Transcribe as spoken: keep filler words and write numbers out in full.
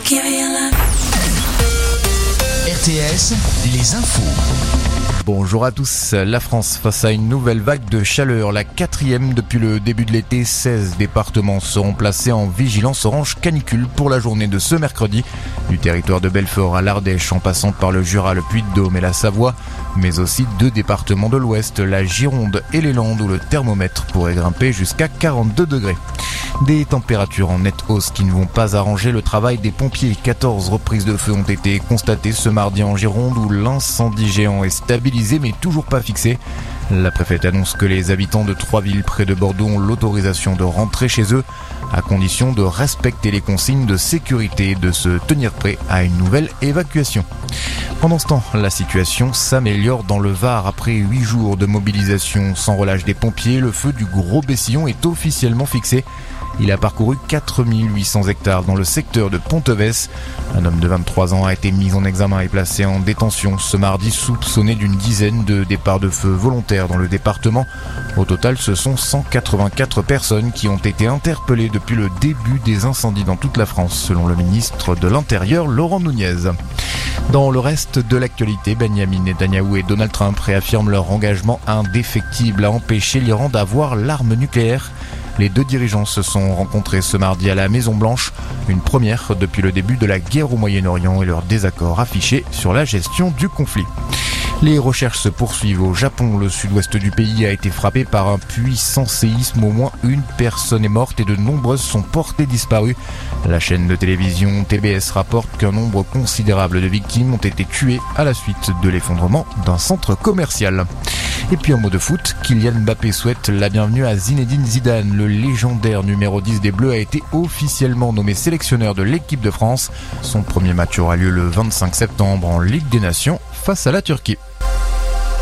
R T S, les infos. Bonjour à tous. La France face à une nouvelle vague de chaleur, la quatrième depuis le début de l'été. seize départements seront placés en vigilance orange canicule pour la journée de ce mercredi. Du territoire de Belfort à l'Ardèche, en passant par le Jura, le Puy-de-Dôme et la Savoie, mais aussi deux départements de l'Ouest, la Gironde et les Landes, où le thermomètre pourrait grimper jusqu'à quarante-deux degrés. Des températures en nette hausse qui ne vont pas arranger le travail des pompiers. quatorze reprises de feu ont été constatées ce mardi en Gironde, où l'incendie géant est stabilisé mais toujours pas fixé. La préfète annonce que les habitants de trois villes près de Bordeaux ont l'autorisation de rentrer chez eux, à condition de respecter les consignes de sécurité et de se tenir prêt à une nouvelle évacuation. Pendant ce temps, la situation s'améliore dans le Var. Après huit jours de mobilisation sans relâche des pompiers, le feu du Gros Bessillon est officiellement fixé. Il a parcouru quatre mille huit cents hectares dans le secteur de Ponteves. Un homme de vingt-trois ans a été mis en examen et placé en détention ce mardi, soupçonné d'une dizaine de départs de feu volontaires dans le département. Au total, ce sont cent quatre-vingt-quatre personnes qui ont été interpellées depuis le début des incendies dans toute la France, selon le ministre de l'Intérieur, Laurent Nunez. Dans le reste de l'actualité, Benjamin Netanyahou et Donald Trump réaffirment leur engagement indéfectible à empêcher l'Iran d'avoir l'arme nucléaire. Les deux dirigeants se sont rencontrés ce mardi à la Maison-Blanche, une première depuis le début de la guerre au Moyen-Orient et leur désaccord affiché sur la gestion du conflit. Les recherches se poursuivent au Japon. Le sud-ouest du pays a été frappé par un puissant séisme. Au moins une personne est morte et de nombreuses sont portées disparues. La chaîne de télévision T B S rapporte qu'un nombre considérable de victimes ont été tuées à la suite de l'effondrement d'un centre commercial. Et puis en mot de foot, Kylian Mbappé souhaite la bienvenue à Zinedine Zidane. Le légendaire numéro dix des Bleus a été officiellement nommé sélectionneur de l'équipe de France. Son premier match aura lieu le vingt-cinq septembre en Ligue des Nations face à la Turquie.